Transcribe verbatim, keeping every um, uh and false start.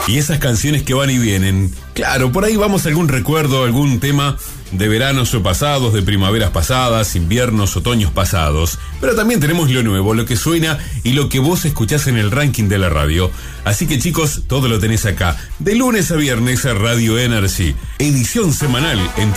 Y esas canciones que van y vienen, claro, por ahí vamos a algún recuerdo, algún tema de veranos o pasados, de primaveras pasadas, inviernos, otoños pasados. Pero también tenemos lo nuevo, lo que suena y lo que vos escuchás en el ranking de la radio. Así que chicos, todo lo tenés acá. De lunes a viernes a Radio Energy, edición semanal en